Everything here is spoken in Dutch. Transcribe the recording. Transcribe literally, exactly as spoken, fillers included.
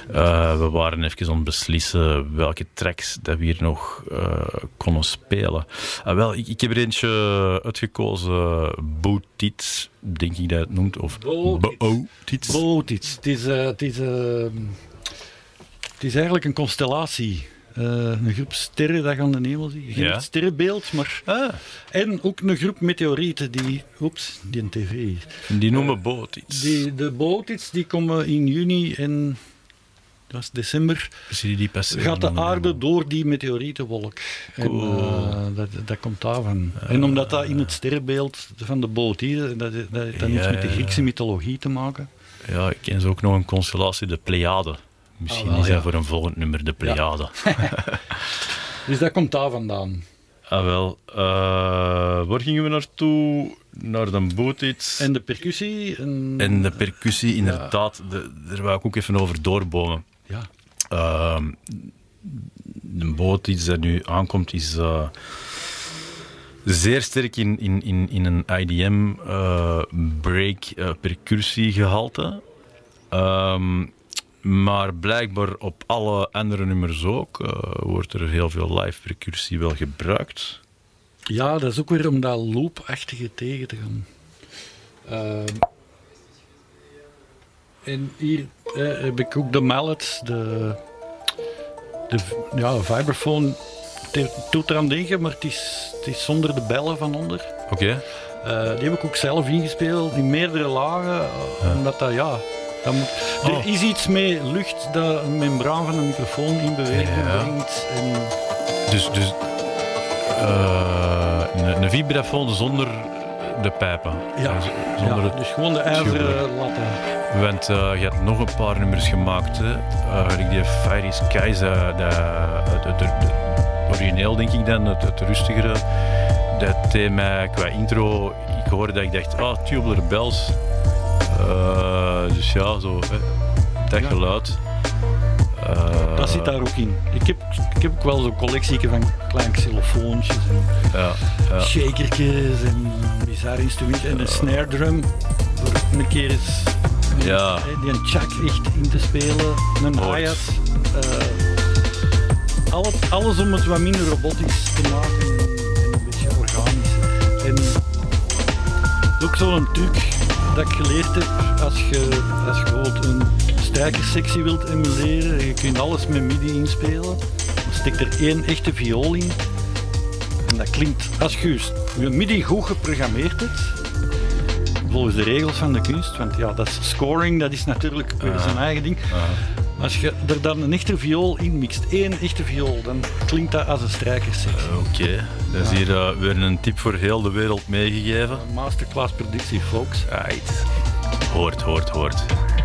Uh, we waren even aan het beslissen welke tracks dat we hier nog uh, konden spelen. Uh, wel, ik, ik heb er eentje uitgekozen, Bootits, denk ik dat het noemt, of Bootits. Bootits. Het is, uh, het, is, uh, het is eigenlijk een constellatie. Uh, een groep sterren dat je aan de hemel ziet. Geen Ja. sterrenbeeld, maar... Ah, En ook een groep meteorieten die... Oeps, die een tv is. die noemen uh, Bootits. Die, de Bootits die komen in juni en... Dat is december. Zie die passeren Gaat de aarde helemaal. door die meteorietenwolk. Cool. En uh, dat, dat komt daarvan. Uh, en omdat dat in het sterrenbeeld van de Bootiden... Dat, dat, dat heeft Ja, iets met de ja, Griekse ja. mythologie te maken. Ja, ik ken ze ook nog een constellatie, de Pleiade. Misschien Ah, wel, is dat ja. voor een volgend nummer, de Pleiade. Dus dat komt daar vandaan. Ah wel, uh, waar gingen we naartoe? Naar de Bootits. En de percussie. En, En de percussie, inderdaad, de, daar wou ik ook even over doorbomen. Ja. Uh, de Bootits dat nu aankomt is uh, zeer sterk in, in, in, in een I D M uh, break uh, percussiegehalte. Um, maar blijkbaar op alle andere nummers ook uh, wordt er heel veel live percussie wel gebruikt. Ja, dat is ook weer om dat loopachtige tegen te gaan. Uh, en hier uh, heb ik ook de mallet, de, de ja, vibraphone. Het doet eraan denken, maar het is, het is zonder de bellen van onder. Oké. Okay. Uh, die heb ik ook zelf ingespeeld, in meerdere lagen. Uh, ja. Omdat dat, ja... Dat moet, oh. Er is iets met lucht dat een membraan van een microfoon in beweging ja. brengt. En... Dus... dus uh, een, een vibrafoon zonder de pijpen. Ja, zonder ja het dus gewoon de ijzeren latten. Want uh, je hebt nog een paar nummers gemaakt. Hè. Uh, die Fiery Skies, uh, de, de, de, de, origineel denk ik dan, het, het rustigere. Dat deed mij qua intro, ik hoorde dat ik dacht, ah, oh, Tubular Bells. Uh, dus ja, zo, hè, dat ja. geluid. Uh, dat zit daar ook in. Ik heb, ik heb ook wel zo'n collectie van kleine xylofoontjes en ja, ja. shakertjes en bizarre instrumenten en een snare drum voor een keer eens ja. die een chuck echt in te spelen, een hi-hat. Uh, alles, alles om het wat minder robotisch te maken en, en een beetje organischer. En ook zo'n truc dat ik geleerd heb als je, als je bijvoorbeeld een strijkerssectie wilt emuleren. Je kunt alles met MIDI inspelen. Dan steekt er één echte viool in. En dat klinkt, als je je MIDI goed geprogrammeerd hebt, volgens de regels van de kunst, want ja, dat is scoring, dat is natuurlijk uh, zijn eigen ding. Uh. Als je er dan een echte viool in mixt, één echte viool, dan klinkt dat als een strijkerssectie. Uh, Oké, okay. Dat is ja. hier uh, weer een tip voor heel de wereld meegegeven. Masterclass productie, folks. Right. Hoort, hoort, hoort.